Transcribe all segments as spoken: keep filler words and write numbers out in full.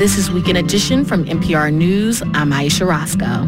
This is Weekend Edition from N P R News. I'm Aisha Roscoe.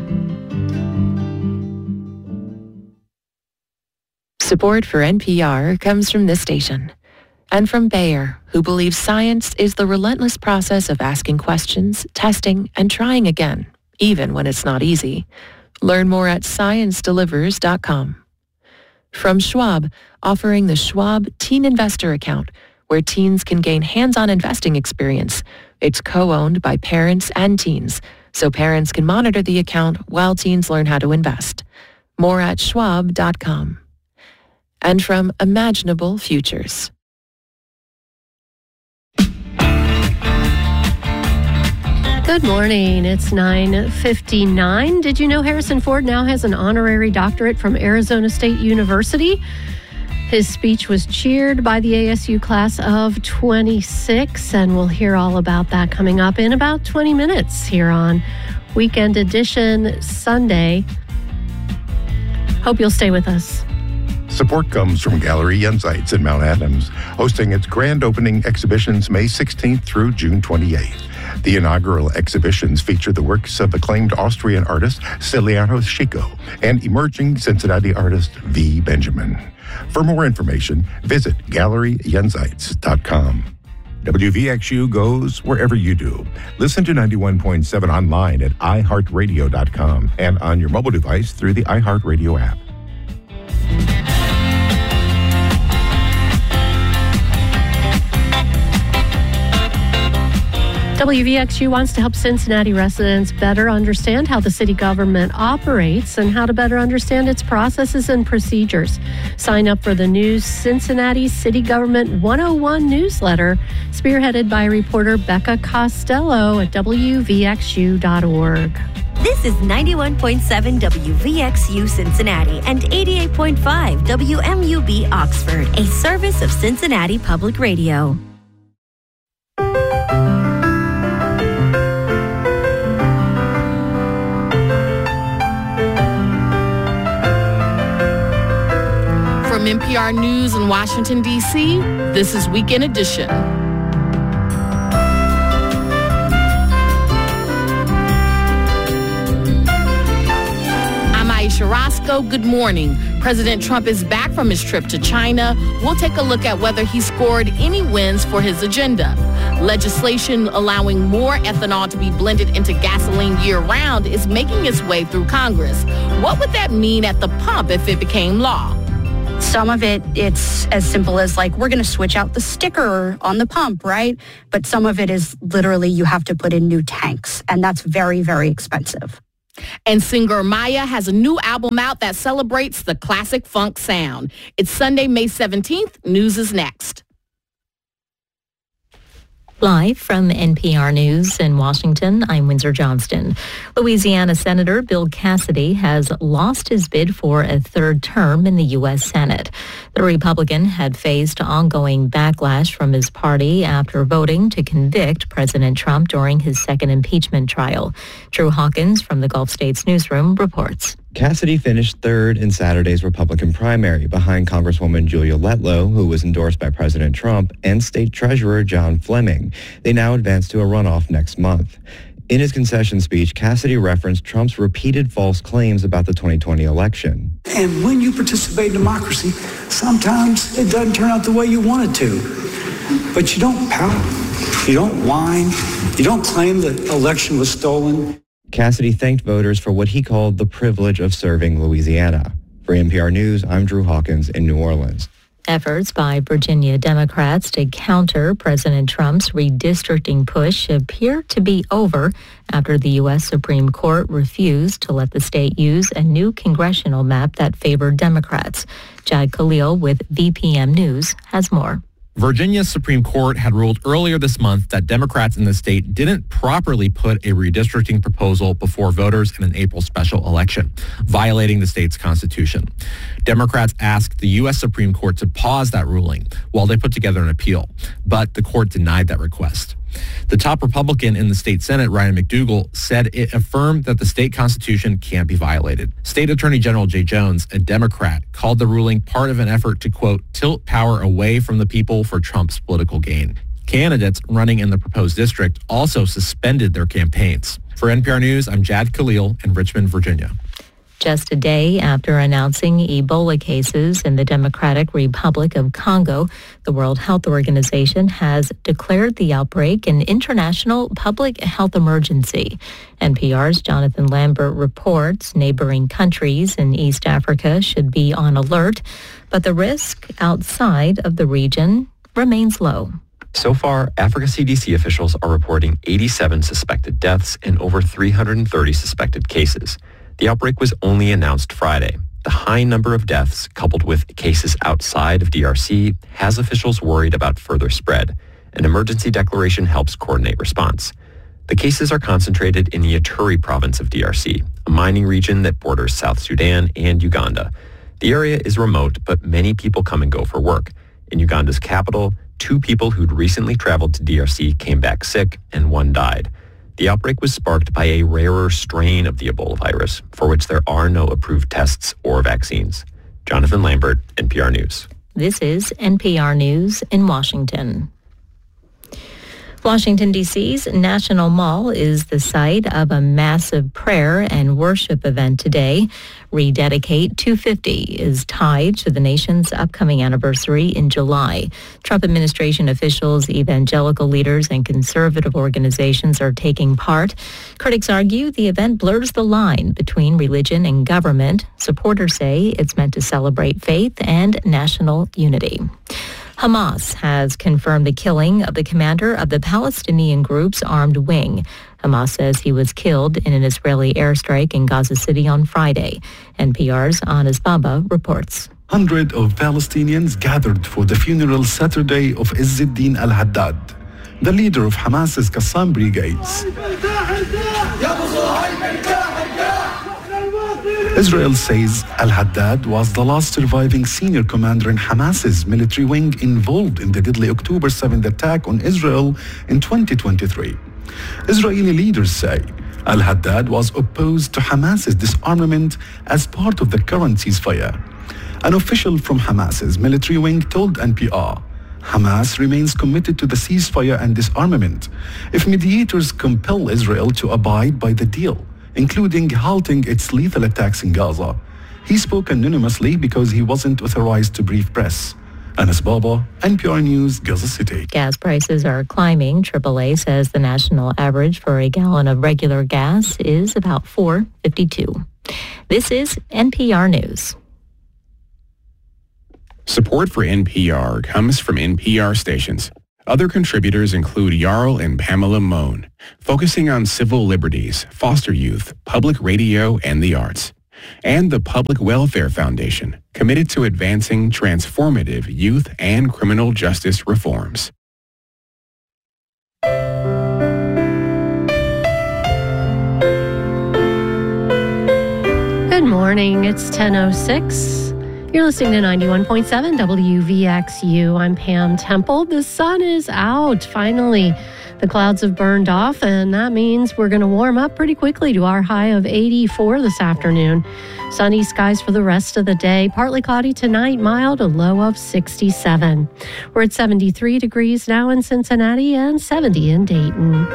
Support for N P R comes from this station and from Bayer, who believes science is the relentless process of asking questions, testing, and trying again, even when it's not easy. Learn more at science delivers dot com. From Schwab, offering the Schwab Teen Investor Account, where teens can gain hands-on investing experience. It's co-owned by parents and teens, so parents can monitor the account while teens learn how to invest. More at schwab dot com. And from Imaginable Futures. Good morning. It's nine fifty-nine. Did you know Harrison Ford now has an honorary doctorate from Arizona State University? His speech was cheered by the A S U class of twenty-six, and we'll hear all about that coming up in about twenty minutes here on Weekend Edition Sunday. Hope you'll stay with us. Support comes from Gallery Jenseits in Mount Adams, hosting its grand opening exhibitions May sixteenth through June twenty-eighth. The inaugural exhibitions feature the works of acclaimed Austrian artist Stiliano Chico and emerging Cincinnati artist V. Benjamin. For more information, visit gallery jenseits dot com. W V X U goes wherever you do. Listen to ninety-one point seven online at i heart radio dot com and on your mobile device through the iHeartRadio app. W V X U wants to help Cincinnati residents better understand how the city government operates and how to better understand its processes and procedures. Sign up for the new Cincinnati City Government one oh one newsletter, spearheaded by reporter Becca Costello at W V X U dot org. This is ninety-one point seven W V X U Cincinnati and eighty-eight point five W M U B Oxford, a service of Cincinnati Public Radio. From N P R News in Washington, D C, this is Weekend Edition. I'm Aisha Roscoe. Good morning. President Trump is back from his trip to China. We'll take a look at whether he scored any wins for his agenda. Legislation allowing more ethanol to be blended into gasoline year-round is making its way through Congress. What would that mean at the pump if it became law? Some of it, it's as simple as like, we're going to switch out the sticker on the pump, right? But some of it is literally you have to put in new tanks, and that's very, very expensive. And singer Maya has a new album out that celebrates the classic funk sound. It's Sunday, May seventeenth. News is next. Live from N P R News in Washington, I'm Windsor Johnston. Louisiana Senator Bill Cassidy has lost his bid for a third term in the U S Senate. The Republican had faced ongoing backlash from his party after voting to convict President Trump during his second impeachment trial. Drew Hawkins from the Gulf States Newsroom reports. Cassidy finished third in Saturday's Republican primary behind Congresswoman Julia Letlow, who was endorsed by President Trump, and State Treasurer John Fleming. They now advance to a runoff next month. In his concession speech, Cassidy referenced Trump's repeated false claims about the twenty twenty election. And when you participate in democracy, sometimes it doesn't turn out the way you want it to. But you don't pout, you don't whine, you don't claim the election was stolen. Cassidy thanked voters for what he called the privilege of serving Louisiana. For N P R News, I'm Drew Hawkins in New Orleans. Efforts by Virginia Democrats to counter President Trump's redistricting push appear to be over after the U S Supreme Court refused to let the state use a new congressional map that favored Democrats. Jad Khalil with V P M News has more. Virginia's Supreme Court had ruled earlier this month that Democrats in the state didn't properly put a redistricting proposal before voters in an April special election, violating the state's constitution. Democrats asked the U S Supreme Court to pause that ruling while they put together an appeal, but the court denied that request. The top Republican in the state Senate, Ryan McDougal, said it affirmed that the state constitution can't be violated. State Attorney General Jay Jones, a Democrat, called the ruling part of an effort to, quote, tilt power away from the people for Trump's political gain. Candidates running in the proposed district also suspended their campaigns. For N P R News, I'm Jad Khalil in Richmond, Virginia. Just a day after announcing Ebola cases in the Democratic Republic of Congo, the World Health Organization has declared the outbreak an international public health emergency. N P R's Jonathan Lambert reports neighboring countries in East Africa should be on alert, but the risk outside of the region remains low. So far, Africa C D C officials are reporting eighty-seven suspected deaths and over three hundred thirty suspected cases. The outbreak was only announced Friday. The high number of deaths, coupled with cases outside of D R C, has officials worried about further spread. An emergency declaration helps coordinate response. The cases are concentrated in the Ituri province of D R C, a mining region that borders South Sudan and Uganda. The area is remote, but many people come and go for work. In Uganda's capital, two people who'd recently traveled to D R C came back sick, and one died. The outbreak was sparked by a rarer strain of the Ebola virus, for which there are no approved tests or vaccines. Jonathan Lambert, N P R News. This is N P R News in Washington. Washington, D C's National Mall is the site of a massive prayer and worship event today. Rededicate two fifty is tied to the nation's upcoming anniversary in July. Trump administration officials, evangelical leaders, and conservative organizations are taking part. Critics argue the event blurs the line between religion and government. Supporters say it's meant to celebrate faith and national unity. Hamas has confirmed the killing of the commander of the Palestinian group's armed wing. Hamas says he was killed in an Israeli airstrike in Gaza City on Friday. N P R's Anas Baba reports. Hundreds of Palestinians gathered for the funeral Saturday of Izzeddin al-Haddad, the leader of Hamas's Qassam brigades. Israel says al-Haddad was the last surviving senior commander in Hamas's military wing involved in the deadly October seventh attack on Israel in twenty twenty-three. Israeli leaders say al-Haddad was opposed to Hamas's disarmament as part of the current ceasefire. An official from Hamas's military wing told N P R, Hamas remains committed to the ceasefire and disarmament if mediators compel Israel to abide by the deal, including halting its lethal attacks in Gaza. He spoke anonymously because he wasn't authorized to brief press. Anas Baba, N P R News, Gaza City. Gas prices are climbing. triple A says the national average for a gallon of regular gas is about four dollars and fifty-two cents. This is N P R News. Support for N P R comes from N P R stations. Other contributors include Jarl and Pamela Mohn, focusing on civil liberties, foster youth, public radio, and the arts. And the Public Welfare Foundation, committed to advancing transformative youth and criminal justice reforms. Good morning. It's ten oh six. You're listening to ninety-one point seven W V X U. I'm Pam Temple. The sun is out, finally. The clouds have burned off, and that means we're going to warm up pretty quickly to our high of eighty-four this afternoon. Sunny skies for the rest of the day. Partly cloudy tonight, mild, a low of sixty-seven. We're at seventy-three degrees now in Cincinnati and seventy in Dayton.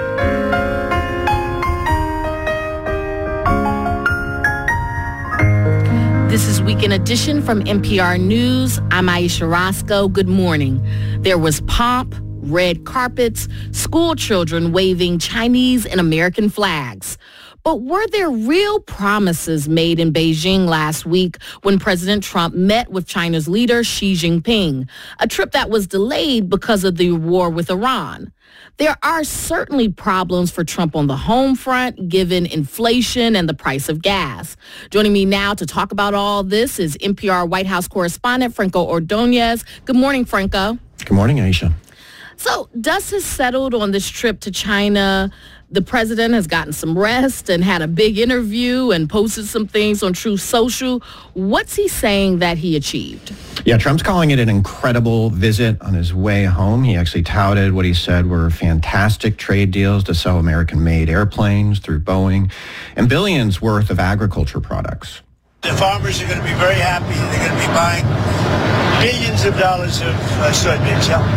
This is Weekend Edition from N P R News. I'm Aisha Roscoe. Good morning. There was pomp, red carpets, school children waving Chinese and American flags. But were there real promises made in Beijing last week when President Trump met with China's leader Xi Jinping, a trip that was delayed because of the war with Iran? There are certainly problems for Trump on the home front, given inflation and the price of gas. Joining me now to talk about all this is N P R White House correspondent Franco Ordonez. Good morning, Franco. Good morning, Aisha. So dust has settled on this trip to China. The president has gotten some rest and had a big interview and posted some things on Truth Social. What's he saying that he achieved? Yeah, Trump's calling it an incredible visit on his way home. He actually touted what he said were fantastic trade deals to sell American-made airplanes through Boeing and billions worth of agriculture products. The farmers are going to be very happy. They're going to be buying billions of dollars of uh, soybeans. Yeah.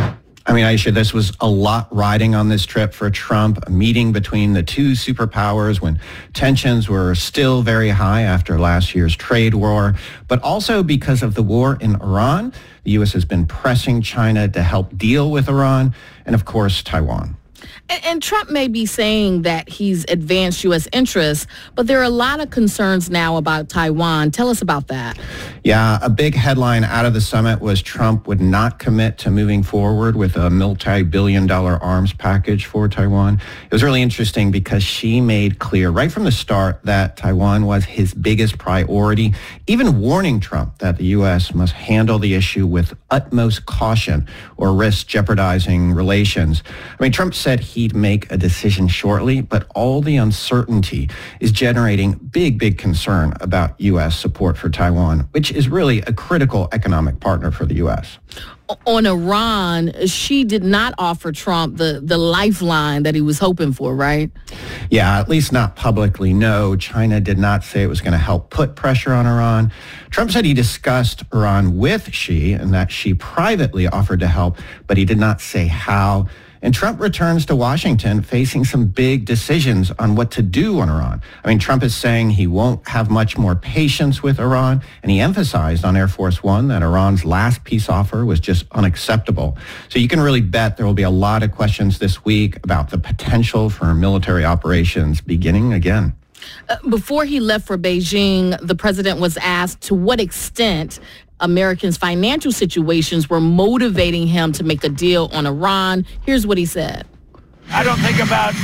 I mean, Aisha, this was a lot riding on this trip for Trump, a meeting between the two superpowers when tensions were still very high after last year's trade war, but also because of the war in Iran. The U S has been pressing China to help deal with Iran and, of course, Taiwan. And, and Trump may be saying that he's advanced U S interests, but there are a lot of concerns now about Taiwan. Tell us about that. Yeah, a big headline out of the summit was Trump would not commit to moving forward with a multi-billion dollar arms package for Taiwan. It was really interesting because Xi made clear right from the start that Taiwan was his biggest priority, even warning Trump that the U S must handle the issue with utmost caution or risk jeopardizing relations. I mean, Trump said he'd make a decision shortly, but all the uncertainty is generating big, big concern about U S support for Taiwan, which is really a critical economic partner for the U S. On Iran, Xi did not offer Trump the, the lifeline that he was hoping for, right? Yeah, at least not publicly, no. China did not say it was going to help put pressure on Iran. Trump said he discussed Iran with Xi and that Xi privately offered to help, but he did not say how. And Trump returns to Washington facing some big decisions on what to do on Iran. I mean, Trump is saying he won't have much more patience with Iran, and he emphasized on Air Force One that Iran's last peace offer was just unacceptable. So you can really bet there will be a lot of questions this week about the potential for military operations beginning again. Uh, before he left for Beijing, the president was asked to what extent Americans' financial situations were motivating him to make a deal on Iran. Here's what he said. I don't think about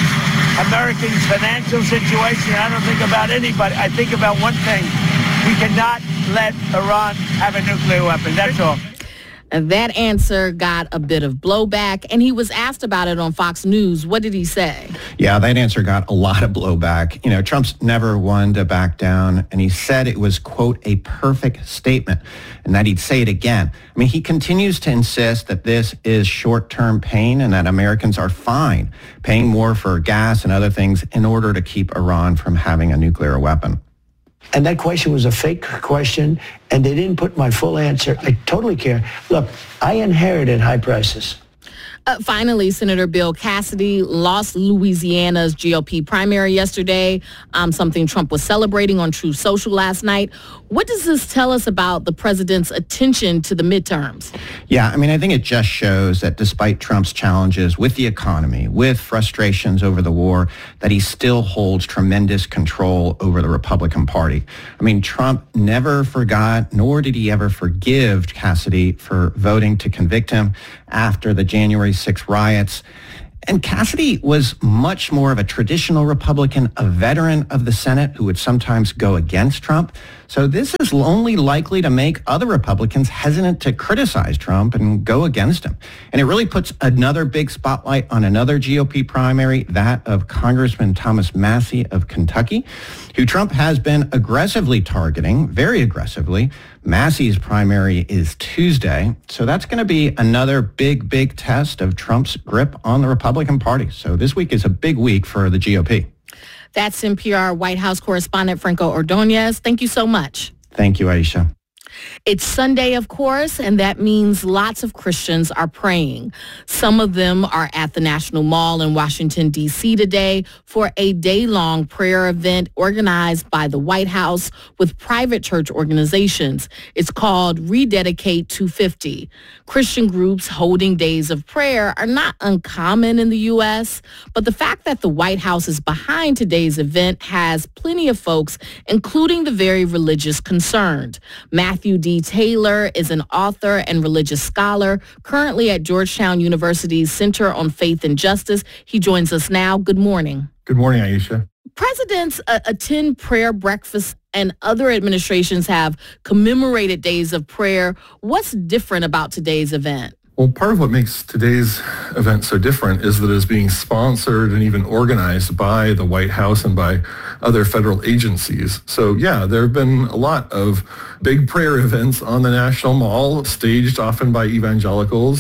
Americans' financial situation. I don't think about anybody. I think about one thing. We cannot let Iran have a nuclear weapon. That's all. And that answer got a bit of blowback, and he was asked about it on Fox News. What did he say? Yeah, that answer got a lot of blowback. You know, Trump's never one to back down, and he said it was, quote, a perfect statement, and that he'd say it again. I mean, he continues to insist that this is short-term pain and that Americans are fine paying more for gas and other things in order to keep Iran from having a nuclear weapon. And that question was a fake question, and they didn't put my full answer. I totally care. Look, I inherited high prices. Uh, finally, Senator Bill Cassidy lost Louisiana's G O P primary yesterday, um, something Trump was celebrating on Truth Social last night. What does this tell us about the president's attention to the midterms? Yeah, I mean, I think it just shows that despite Trump's challenges with the economy, with frustrations over the war, that he still holds tremendous control over the Republican Party. I mean, Trump never forgot, nor did he ever forgive Cassidy for voting to convict him after the January sixth riots. And Cassidy was much more of a traditional Republican, a veteran of the Senate who would sometimes go against Trump. So this is only likely to make other Republicans hesitant to criticize Trump and go against him. And it really puts another big spotlight on another G O P primary, that of Congressman Thomas Massie of Kentucky, who Trump has been aggressively targeting, very aggressively. Massie's primary is Tuesday. So that's going to be another big, big test of Trump's grip on the Republican Party. So this week is a big week for the G O P. That's N P R White House correspondent Franco Ordonez. Thank you so much. Thank you, Aisha. It's Sunday, of course, and that means lots of Christians are praying. Some of them are at the National Mall in Washington, D C today for a day-long prayer event organized by the White House with private church organizations. It's called Rededicate two fifty. Christian groups holding days of prayer are not uncommon in the U S, but the fact that the White House is behind today's event has plenty of folks, including the very religious concerned. Matthew D. Taylor is an author and religious scholar currently at Georgetown University's Center on Faith and Justice. He joins us now. Good morning. Good morning, Aisha. Presidents uh, attend prayer breakfasts and other administrations have commemorated days of prayer. What's different about today's event? Well, part of what makes today's event so different is that it's being sponsored and even organized by the White House and by other federal agencies. So, yeah, there have been a lot of big prayer events on the National Mall, staged often by evangelicals.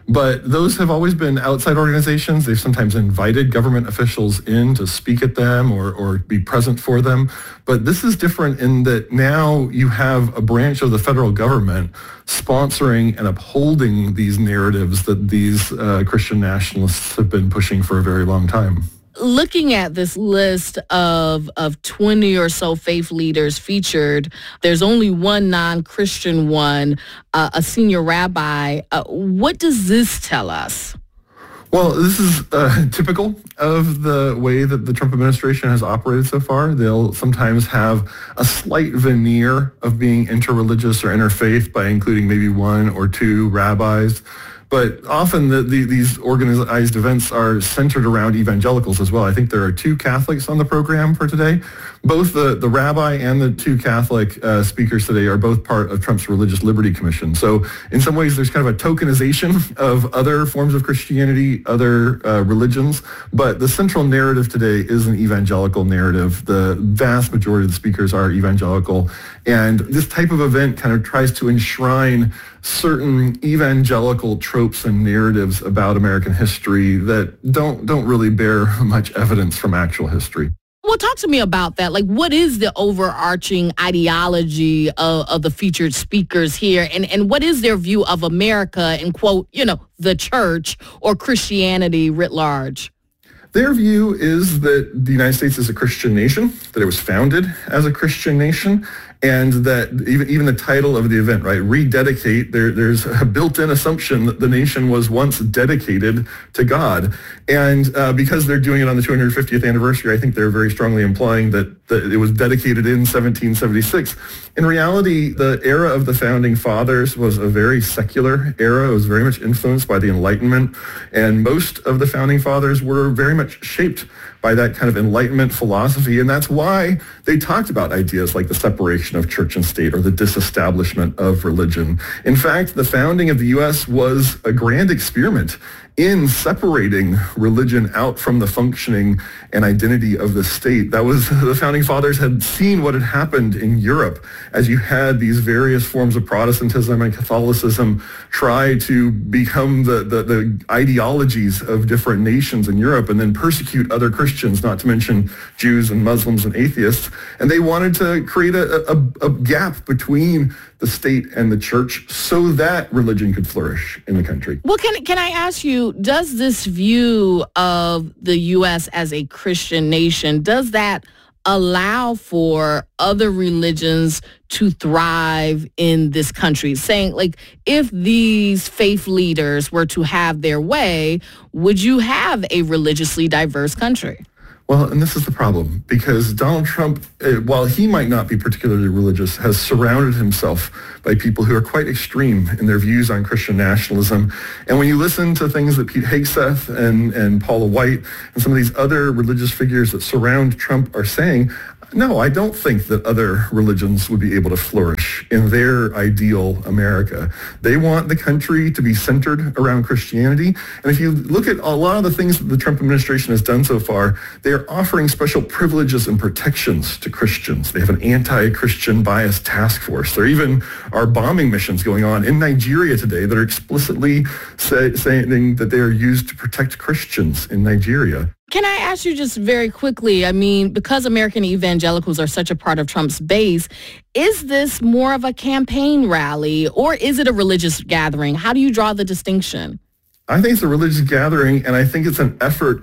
But those have always been outside organizations. They've sometimes invited government officials in to speak at them or, or be present for them. But this is different in that now you have a branch of the federal government sponsoring and upholding these narratives that these uh, Christian nationalists have been pushing for a very long time. Looking at this list of of twenty or so faith leaders featured, there's only one non-Christian one, uh, a senior rabbi. Uh, what does this tell us? Well, this is uh, typical of the way that the Trump administration has operated so far. They'll sometimes have a slight veneer of being interreligious or interfaith by including maybe one or two rabbis. But often the, the, these organized events are centered around evangelicals as well. I think there are two Catholics on the program for today. Both the, the rabbi and the two Catholic uh, speakers today are both part of Trump's Religious Liberty Commission. So in some ways, there's kind of a tokenization of other forms of Christianity, other uh, religions. But the central narrative today is an evangelical narrative. The vast majority of the speakers are evangelical. And this type of event kind of tries to enshrine certain evangelical tropes and narratives about American history that don't don't really bear much evidence from actual history. Well, talk to me about that. Like, what is the overarching ideology of, of the featured speakers here? And, and what is their view of America and, quote, you know, the church or Christianity writ large? Their view is that the United States is a Christian nation, that it was founded as a Christian nation, and that even even the title of the event, right, rededicate, there, there's a built-in assumption that the nation was once dedicated to God. And uh, because they're doing it on the two hundred fiftieth anniversary, I think they're very strongly implying that, that it was dedicated in seventeen seventy-six. In reality, the era of the Founding Fathers was a very secular era. It was very much influenced by the Enlightenment, and most of the Founding Fathers were very much shaped by that kind of Enlightenment philosophy, and that's why they talked about ideas like the separation of church and state or the disestablishment of religion. In fact, the founding of the U S was a grand experiment in separating religion out from the functioning and identity of the state. That was, the Founding Fathers had seen what had happened in Europe as you had these various forms of Protestantism and Catholicism try to become the, the, the ideologies of different nations in Europe and then persecute other Christians, not to mention Jews and Muslims and atheists. And they wanted to create a, a, a gap between the state and the church so that religion could flourish in the country. Well, can, can I ask you, does this view of the U S as a Christian nation, does that allow for other religions to thrive in this country? Saying, like, if these faith leaders were to have their way, would you have a religiously diverse country? Well, and this is the problem, because Donald Trump, uh, while he might not be particularly religious, has surrounded himself by people who are quite extreme in their views on Christian nationalism. And when you listen to things that Pete Hegseth and, and Paula White and some of these other religious figures that surround Trump are saying, no, I don't think that other religions would be able to flourish in their ideal America. They want the country to be centered around Christianity. And if you look at a lot of the things that the Trump administration has done so far, they are offering special privileges and protections to Christians. They have an anti-Christian bias task force. There even are bombing missions going on in Nigeria today that are explicitly say, saying that they are used to protect Christians in Nigeria. Can I ask you just very quickly, I mean, because American evangelicals are such a part of Trump's base, is this more of a campaign rally or is it a religious gathering? How do you draw the distinction? I think it's a religious gathering, and I think it's an effort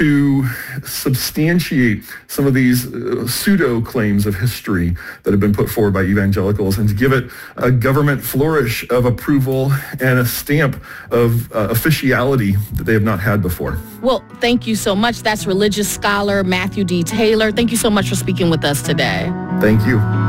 to substantiate some of these uh, pseudo-claims of history that have been put forward by evangelicals and to give it a government flourish of approval and a stamp of uh, officiality that they have not had before. Well, thank you so much. That's religious scholar Matthew D. Taylor. Thank you so much for speaking with us today. Thank you.